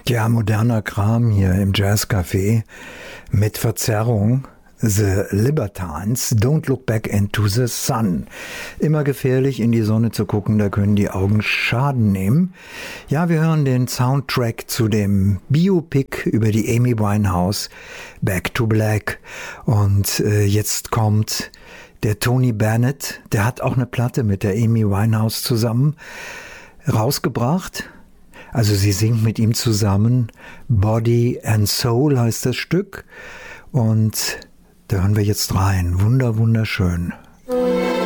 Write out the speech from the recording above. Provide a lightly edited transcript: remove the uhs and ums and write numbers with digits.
Ja, moderner Kram hier im Jazzcafé mit Verzerrung. The Libertines, Don't Look Back into the Sun. Immer gefährlich, in die Sonne zu gucken, da können die Augen Schaden nehmen. Ja, wir hören den Soundtrack zu dem Biopic über die Amy Winehouse, Back to Black. Und jetzt kommt der Tony Bennett, der hat auch eine Platte mit der Amy Winehouse zusammen rausgebracht. Also sie singt mit ihm zusammen. Body and Soul heißt das Stück. Und da hören wir jetzt rein. Wunderschön.